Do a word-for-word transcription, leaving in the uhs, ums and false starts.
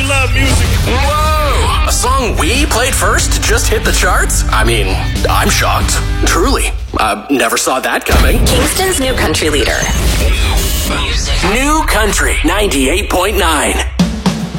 love music. Whoa! A song we played first just hit the charts? I mean, I'm shocked. Truly. I never saw that coming. Kingston's new country leader. New Country ninety-eight point nine.